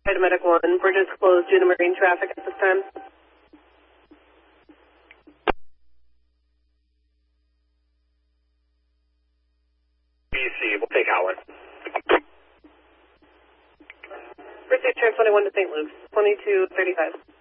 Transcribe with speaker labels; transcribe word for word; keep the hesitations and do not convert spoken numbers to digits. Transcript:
Speaker 1: Medic one, bridges closed due to marine traffic at this time.
Speaker 2: B C, we'll take Howard.
Speaker 1: Bridge twenty-one to Saint Luke's, twenty-two thirty-five.